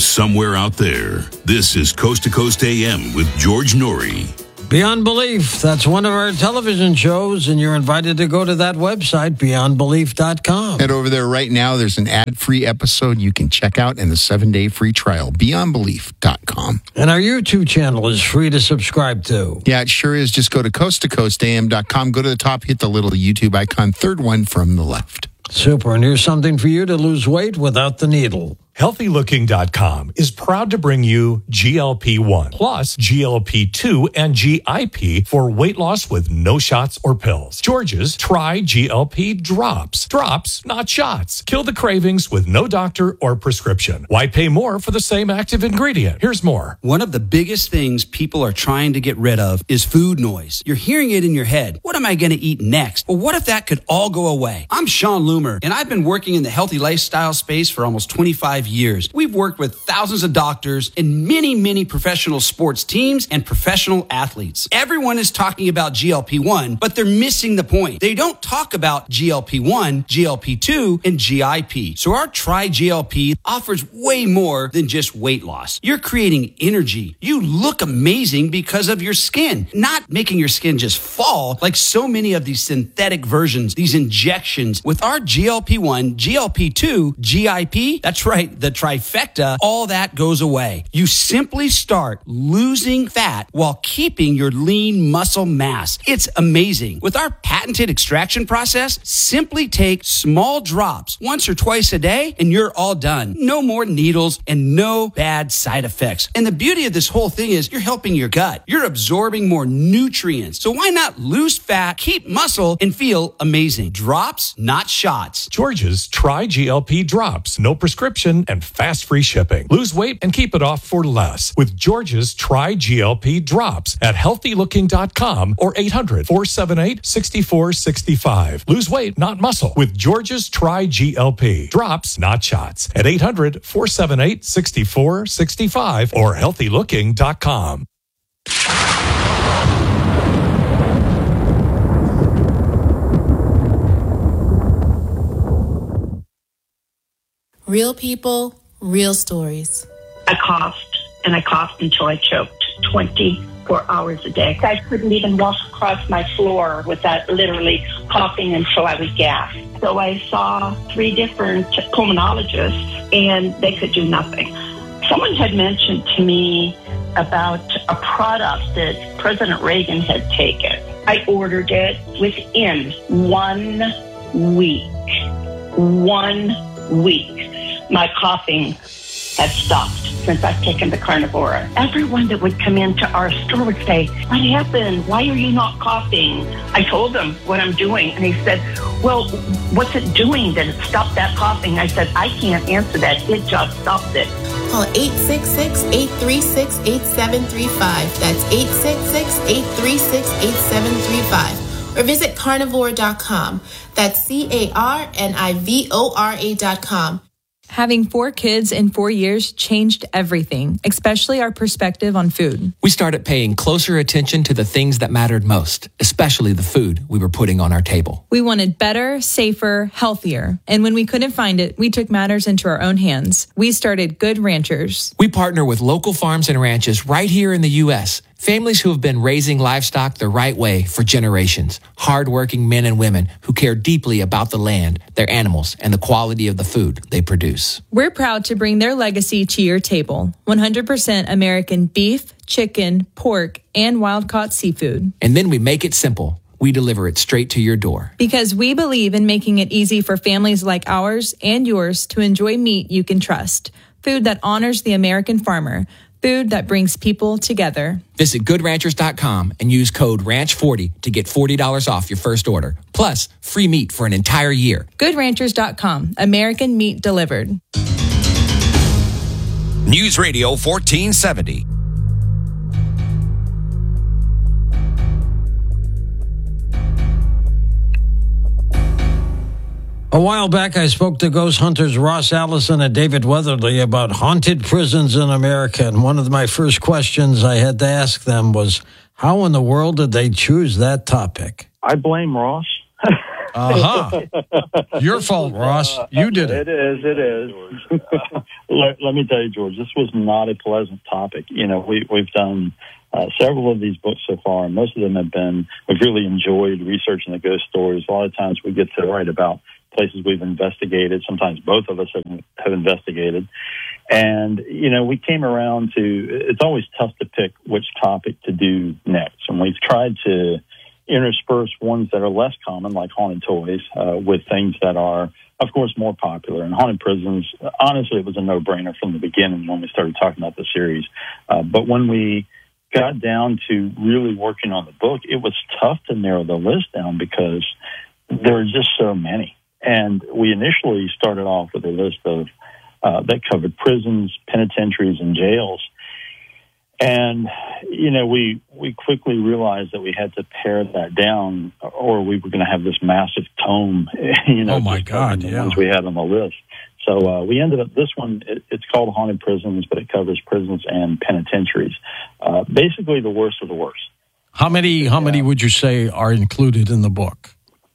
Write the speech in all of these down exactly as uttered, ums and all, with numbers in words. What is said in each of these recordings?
somewhere out there. This is Coast to Coast A M with George Norrie. Beyond Belief, that's one of our television shows, and you're invited to go to that website, beyond belief dot com. Head over there right now. There's an ad-free episode you can check out and a seven-day free trial, beyond belief dot com. And our YouTube channel is free to subscribe to. Yeah, it sure is. Just go to coast to coast A M dot com. Go to the top, hit the little YouTube icon, third one from the left. Super, and here's something for you to lose weight without the needle. healthy looking dot com is proud to bring you G L P one plus G L P two and G I P for weight loss with no shots or pills. George's Try G L P Drops. Drops, not shots. Kill the cravings with no doctor or prescription. Why pay more for the same active ingredient? Here's more. One of the biggest things people are trying to get rid of is food noise. You're hearing it in your head. What am I going to eat next? Well, what if that could all go away? I'm Sean Loomer, and I've been working in the healthy lifestyle space for almost twenty-five years. We've worked with thousands of doctors and many, many professional sports teams and professional athletes. Everyone is talking about G L P one, but they're missing the point. They don't talk about G L P one, G L P two, and G I P. So our Try G L P offers way more than just weight loss. You're creating energy. You look amazing because of your skin, not making your skin just fall like so many of these synthetic versions, these injections. With our G L P one, G L P two, G I P, that's right, the trifecta, all that goes away. You simply start losing fat while keeping your lean muscle mass. It's amazing. With our patented extraction process, simply take small drops once or twice a day and you're all done. No more needles and no bad side effects. And the beauty of this whole thing is you're helping your gut. You're absorbing more nutrients. So why not lose fat, keep muscle, and feel amazing? Drops, not shots. George's Try G L P Drops. No prescription and fast free shipping. Lose weight and keep it off for less with George's Try G L P Drops at healthy looking dot com or eight hundred, four seven eight, six four six five. Lose weight, not muscle with George's Try G L P Drops, not shots at eight hundred, four seven eight, six four six five or healthy looking dot com. Real people, real stories. I coughed, and I coughed until I choked twenty-four hours a day. I couldn't even walk across my floor without literally coughing until I would gasp. So I saw three different pulmonologists, and they could do nothing. Someone had mentioned to me about a product that President Reagan had taken. I ordered it within one week. One week. My coughing had stopped since I've taken the Carnivora. Everyone that would come into our store would say, "What happened? Why are you not coughing?" I told them what I'm doing, and he said, "Well, what's it doing that it stopped that coughing?" I said, "I can't answer that. It just stopped it." Call eight six six, eight three six, eight seven three five. That's eight six six, eight three six, eight seven three five. Or visit carnivore dot com. That's C A R N I V O R A dot com. Having four kids in four years changed everything, especially our perspective on food. We started paying closer attention to the things that mattered most, especially the food we were putting on our table. We wanted better, safer, healthier. And when we couldn't find it, we took matters into our own hands. We started Good Ranchers. We partner with local farms and ranches right here in the U S Families who have been raising livestock the right way for generations. Hardworking men and women who care deeply about the land, their animals, and the quality of the food they produce. We're proud to bring their legacy to your table. one hundred percent American beef, chicken, pork, and wild-caught seafood. And then we make it simple. We deliver it straight to your door. Because we believe in making it easy for families like ours and yours to enjoy meat you can trust. Food that honors the American farmer. Food that brings people together. Visit good ranchers dot com and use code ranch forty to get forty dollars off your first order. Plus, free meat for an entire year. good ranchers dot com. American meat delivered. News Radio fourteen seventy. A while back, I spoke to ghost hunters Ross Allison and David Weatherly about haunted prisons in America. And one of my first questions I had to ask them was, how in the world did they choose that topic? I blame Ross. Uh-huh. Your fault, Ross. You did it. It is, it is. let, let me tell you, George, this was not a pleasant topic. You know, we, we've done uh, several of these books so far, and most of them have been, we've really enjoyed researching the ghost stories. A lot of times we get to write about places we've investigated. Sometimes both of us have, have investigated. And, you know, we came around to, it's always tough to pick which topic to do next. And we've tried to intersperse ones that are less common, like haunted toys, uh, with things that are, of course, more popular. And haunted prisons, honestly, it was a no-brainer from the beginning when we started talking about the series. Uh, but when we got down to really working on the book, it was tough to narrow the list down because there are just so many. And we initially started off with a list of uh, that covered prisons, penitentiaries, and jails. And, you know, we we quickly realized that we had to pare that down or we were going to have this massive tome, you know, oh my God, the yeah. ones we had on the list. So uh, we ended up, this one, it, it's called Haunted Prisons, but it covers prisons and penitentiaries. Uh, basically the worst of the worst. How many, how many would you say are included in the book?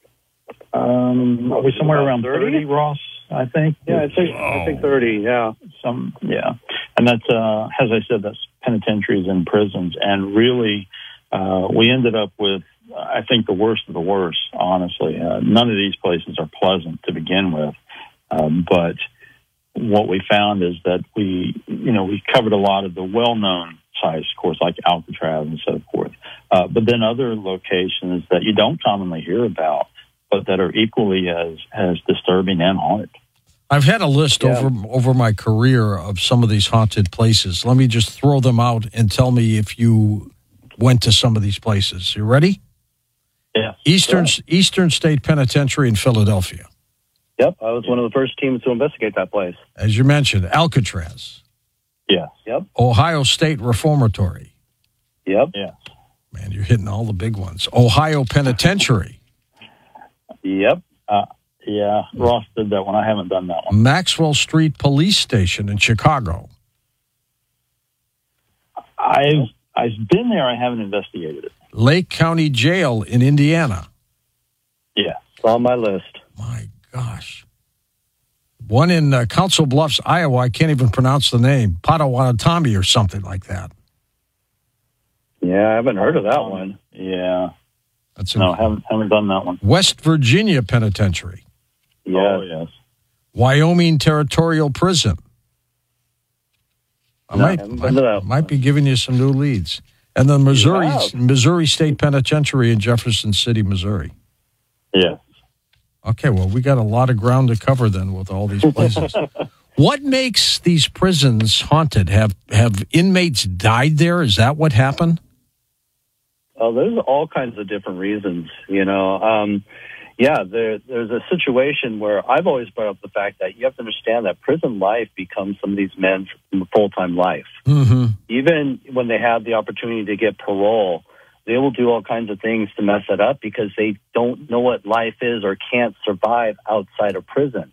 Um, are we somewhere around thirty, Ross? I think. Yeah, I think I think thirty. Yeah, some. Yeah, and that's uh, as I said, that's penitentiaries and prisons, and really, uh, we ended up with, I think, the worst of the worst. Honestly, uh, none of these places are pleasant to begin with, um, but what we found is that we, you know, we covered a lot of the well-known sites, of course, like Alcatraz and so forth, uh, but then other locations that you don't commonly hear about, but that are equally as, as disturbing and haunted. I've had a list yeah. over over my career of some of these haunted places. Let me just throw them out and tell me if you went to some of these places. You ready? Yeah. Eastern yeah. Eastern State Penitentiary in Philadelphia. Yep, I was one of the first teams to investigate that place. As you mentioned, Alcatraz. Yeah. Yep. Ohio State Reformatory. Yep. Yeah. Man, you're hitting all the big ones. Ohio Penitentiary. Yep. Uh, yeah, Ross did that one. I haven't done that one. Maxwell Street Police Station in Chicago. I've I've been there. I haven't investigated it. Lake County Jail in Indiana. Yeah. It's on my list. My gosh. One in uh, Council Bluffs, Iowa. I can't even pronounce the name. Potawatomi or something like that. Yeah, I haven't heard of that one. Yeah. That's no, haven't haven't done that one. West Virginia Penitentiary. Yeah. Oh, yes. Wyoming Territorial Prison. I No, might, haven't been to that might be giving you some new leads. And the Missouri Wow. Missouri State Penitentiary in Jefferson City, Missouri. Yeah. Okay, well, we got a lot of ground to cover then with all these places. What makes these prisons haunted? Have have inmates died there? Is that what happened? Oh, there's all kinds of different reasons, you know. Um, yeah, there, there's a situation where I've always brought up the fact that you have to understand that prison life becomes some of these men's full-time life. Mm-hmm. Even when they have the opportunity to get parole, they will do all kinds of things to mess it up because they don't know what life is or can't survive outside of prison.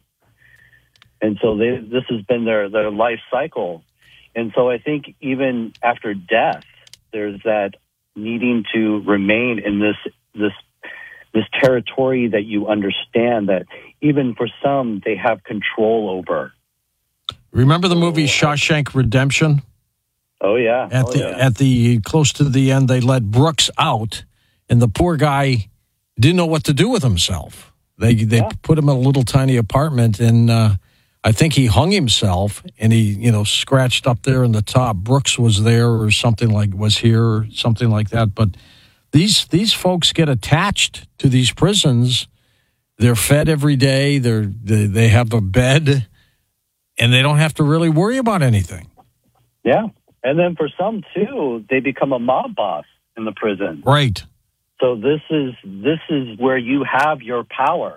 And so they, this has been their, their life cycle. And so I think even after death, there's that needing to remain in this this this territory that you understand that even for some they have control over. Remember the movie Shawshank Redemption? Oh yeah. At oh, the yeah. at the close to the end, they let Brooks out, and the poor guy didn't know what to do with himself. They they Yeah. put him in a little tiny apartment, and uh, I think he hung himself, and he you know scratched up there in the top. Brooks was there, or something like was here, or something like that. But these these folks get attached to these prisons. They're fed every day. They're they, they have a bed, and they don't have to really worry about anything. Yeah. And then for some too, they become a mob boss in the prison. Right. So this is this is where you have your power.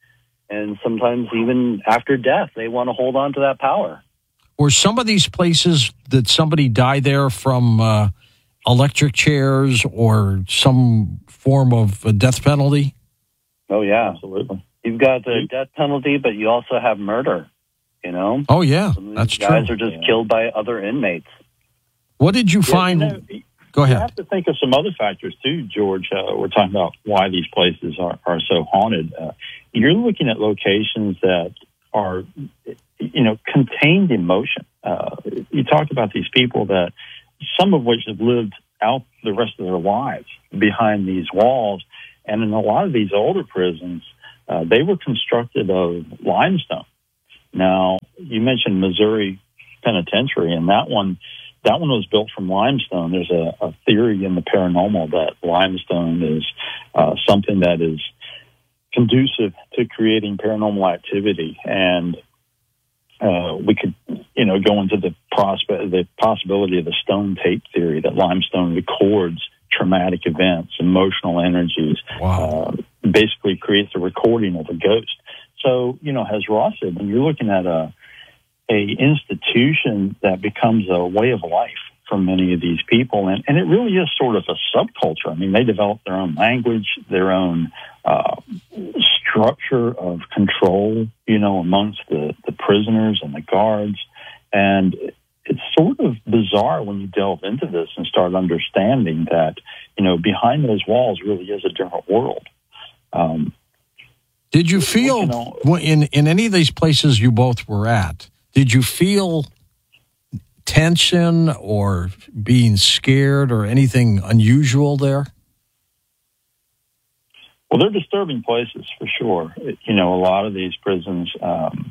And sometimes even after death, they want to hold on to that power. Were some of these places that somebody died there from uh, electric chairs or some form of a death penalty? Oh, yeah. Absolutely. You've got the death penalty, but you also have murder, you know? Oh, yeah, Some of these that's guys true. are just Yeah. killed by other inmates. What did you Yeah, find? you know, Go ahead. You have to think of some other factors too, George. Uh, we're talking about why these places are, are so haunted. Uh, you're looking at locations that are, you know, contained emotion. Uh, you talk about these people that, some of which have lived out the rest of their lives behind these walls. And in a lot of these older prisons, uh, they were constructed of limestone. Now, you mentioned Missouri Penitentiary, and that one, that one was built from limestone. There's a, a theory in the paranormal that limestone is uh, something that is conducive to creating paranormal activity. And uh, we could, you know, go into the prospect, the possibility of the stone tape theory, that limestone records traumatic events, emotional energies, wow. uh, basically creates a recording of a ghost. So, you know, as Ross said, when you're looking at a a institution that becomes a way of life for many of these people, and, and it really is sort of a subculture. I mean, they develop their own language, their own uh, structure of control, you know, amongst the, the prisoners and the guards. And it's sort of bizarre when you delve into this and start understanding that, you know, behind those walls really is a different world. Um, Did you feel, you know, in, in any of these places you both were at, did you feel tension or being scared or anything unusual there? Well, they're disturbing places for sure. You know, a lot of these prisons, um,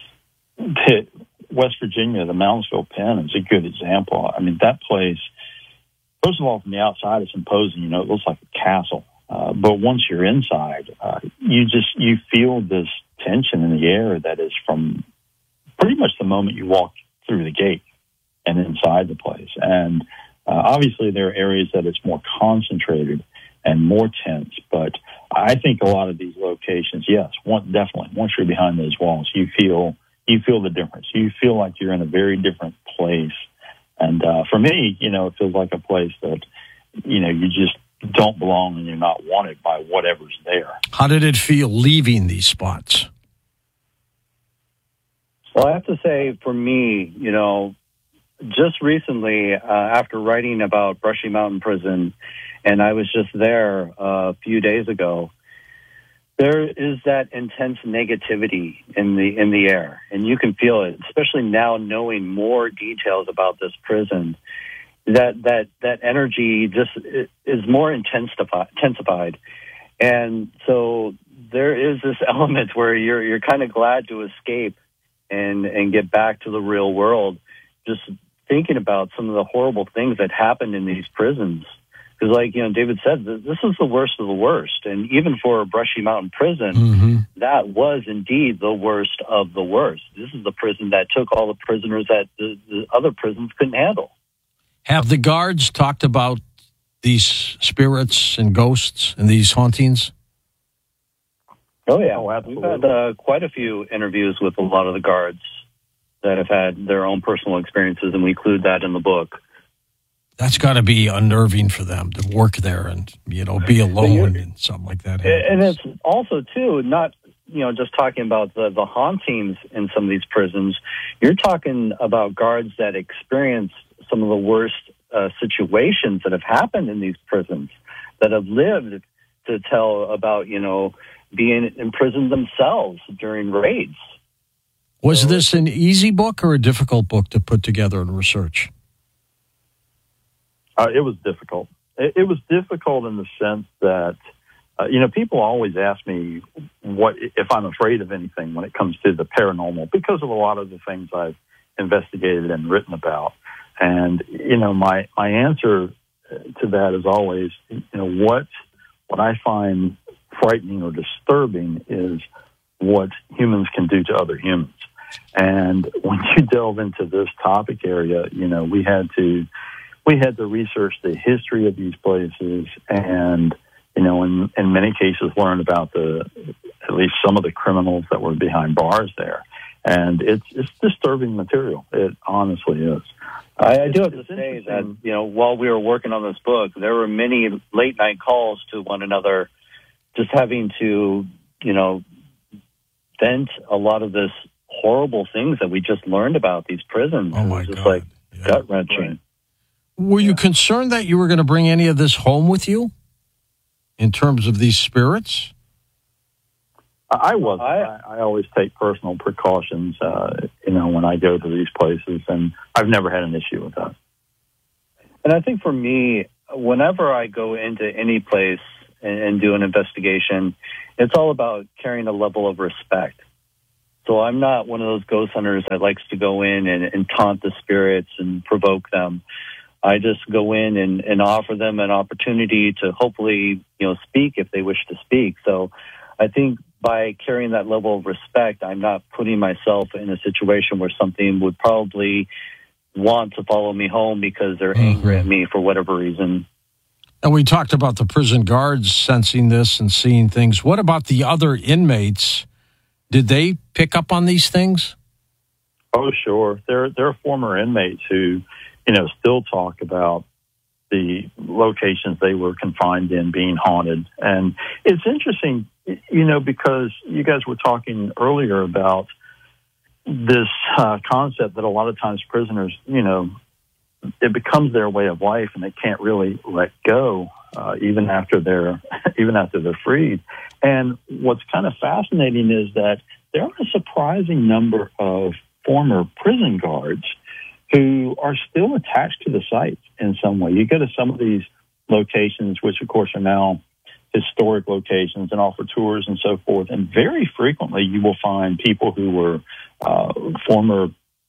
West Virginia, the Moundsville Pen is a good example. I mean, that place, first of all, from the outside, it's imposing. You know, it looks like a castle. Uh, but once you're inside, uh, you just, you feel this tension in the air that is from pretty much the moment you walk through the gate and inside the place. And uh, obviously there are areas that it's more concentrated and more tense. But I think a lot of these locations, yes, one, definitely, once you're behind those walls, you feel you feel the difference. You feel like you're in a very different place. And uh, for me, you know, it feels like a place that, you know, you just don't belong and you're not wanted by whatever's there. How did it feel leaving these spots? Well, I have to say, for me, you know, just recently, uh, after writing about Brushy Mountain Prison, and I was just there uh, a few days ago, there is that intense negativity in the in the air, and you can feel it, especially now knowing more details about this prison. That that that energy just is more intensified, intensified, and so there is this element where you're you're kind of glad to escape and and get back to the real world. Just thinking about some of the horrible things that happen in these prisons, because, like you know, David said, this is the worst of the worst, and even for Brushy Mountain Prison, mm-hmm. that was indeed the worst of the worst. This is the prison that took all the prisoners that the, the other prisons couldn't handle. Have the guards talked about these spirits and ghosts and these hauntings? Oh, yeah. Oh, we've had uh, quite a few interviews with a lot of the guards that have had their own personal experiences, and we include that in the book. That's got to be unnerving for them to work there and, you know, be alone and something like that happens. And it's also, too, not, you know, just talking about the, the hauntings in some of these prisons. You're talking about guards that experience some of the worst uh, situations that have happened in these prisons, that have lived to tell about, you know, being imprisoned themselves during raids. Was so, this an easy book or a difficult book to put together and research? Uh, it was difficult. It, it was difficult in the sense that, uh, you know, people always ask me what if I'm afraid of anything when it comes to the paranormal, because of a lot of the things I've investigated and written about. And, you know, my, my answer to that is always, you know, what what I find frightening or disturbing is what humans can do to other humans. And when you delve into this topic area, you know, we had to we had to research the history of these places, and, you know, in, in many cases learn about the at least some of the criminals that were behind bars there. And it's it's disturbing material. It honestly is. I, I do have to say that, you know, while we were working on this book, there were many late night calls to one another, just having to, you know, vent a lot of this horrible things that we just learned about these prisons. Oh my it was just God. like yeah. gut wrenching. Right. Were you concerned that you were going to bring any of this home with you in terms of these spirits? I was. I, I always take personal precautions, uh, you know, when I go to these places, and I've never had an issue with that. And I think for me, whenever I go into any place and, and do an investigation, it's all about carrying a level of respect. So I'm not one of those ghost hunters that likes to go in and, and taunt the spirits and provoke them. I just go in and, and offer them an opportunity to hopefully, you know, speak if they wish to speak. So I think by carrying that level of respect, I'm not putting myself in a situation where something would probably want to follow me home because they're mm-hmm. angry at me for whatever reason. And we talked about the prison guards sensing this and seeing things. What about the other inmates? Did they pick up on these things? Oh, sure. There, there are former inmates who, you know, still talk about the locations they were confined in being haunted. And it's interesting, you know, because you guys were talking earlier about this uh, concept that a lot of times prisoners, you know, it becomes their way of life and they can't really let go, uh, even after they're, even after they're freed. And what's kind of fascinating is that there are a surprising number of former prison guards who are still attached to the site in some way. You go to some of these locations, which of course are now historic locations, and offer tours and so forth. And very frequently you will find people who were uh, former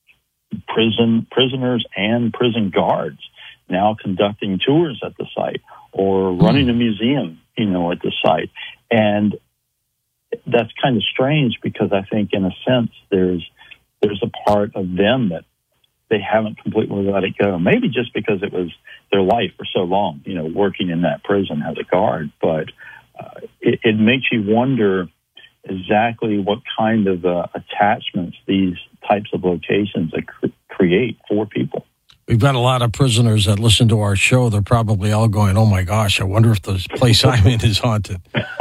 prison prisoners and prison guards now conducting tours at the site or running a museum, you know, at the site. And that's kind of strange because I think in a sense there's there's a part of them that they haven't completely let it go. Maybe just because it was their life for so long, you know, working in that prison as a guard. But uh, it, it makes you wonder exactly what kind of uh, attachments these types of locations that cr- create for people. We've got a lot of prisoners that listen to our show. They're probably all going, oh, my gosh, I wonder if the place I'm in is haunted.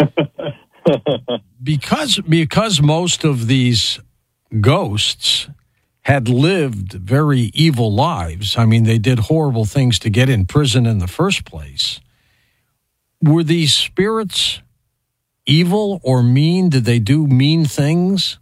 because because most of these ghosts had lived very evil lives. I mean, they did horrible things to get in prison in the first place. Were these spirits evil or mean? Did they do mean things?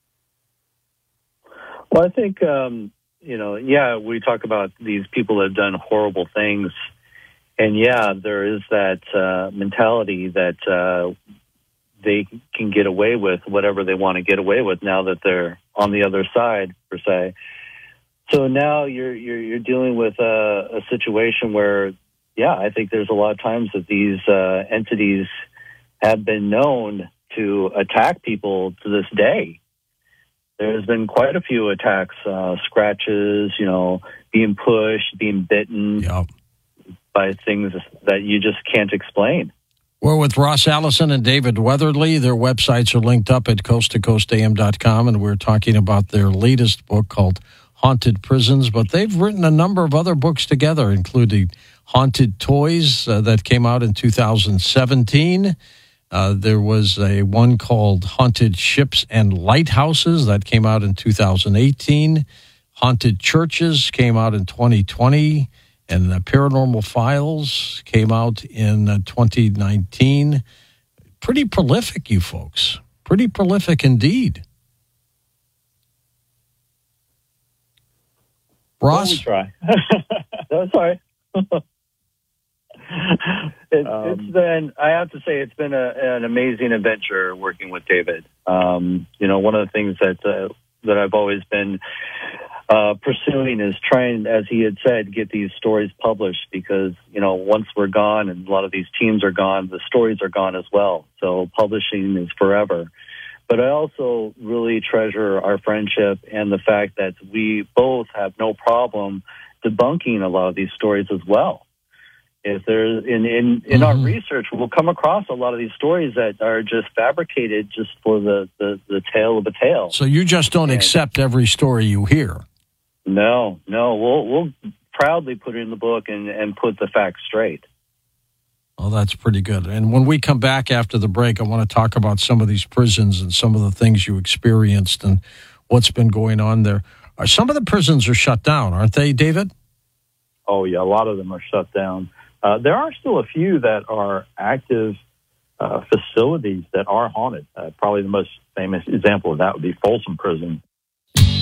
Well, I think, um, you know, yeah, we talk about these people that have done horrible things. And, yeah, there is that uh, mentality that uh, they can get away with whatever they want to get away with now that they're on the other side, per se. So now you're you're, you're dealing with a, a situation where, yeah, I think there's a lot of times that these uh, entities have been known to attack people to this day. There's been quite a few attacks, uh, scratches, you know, being pushed, being bitten yep. by things that you just can't explain. We're with Ross Allison and David Weatherly. Their websites are linked up at coast to coast a m dot com, and we're talking about their latest book called Haunted Prisons. But they've written a number of other books together, including Haunted Toys uh, that came out in two thousand seventeen. Uh, there was a one called Haunted Ships and Lighthouses that came out in two thousand eighteen. Haunted Churches came out in twenty twenty. And the Paranormal Files came out in uh, twenty nineteen. Pretty prolific, you folks. Pretty prolific indeed. Ross? Well, we try. No, sorry. it, um, it's been, I have to say, it's been a, an amazing adventure working with David. Um, you know, one of the things that, uh, that I've always been Uh, pursuing is trying, as he had said, get these stories published because, you know, once we're gone and a lot of these teams are gone, the stories are gone as well. So publishing is forever. But I also really treasure our friendship and the fact that we both have no problem debunking a lot of these stories as well. If there's in, in, in mm-hmm. our research, we'll come across a lot of these stories that are just fabricated just for the, the, the tale of a tale. So you just don't and, accept every story you hear. No, no. We'll we'll proudly put it in the book and, and put the facts straight. Well, that's pretty good. And when we come back after the break, I want to talk about some of these prisons and some of the things you experienced and what's been going on there. Are some of the prisons are shut down, aren't they, David? Oh, yeah, a lot of them are shut down. Uh, there are still a few that are active uh, facilities that are haunted. Uh, probably the most famous example of that would be Folsom Prison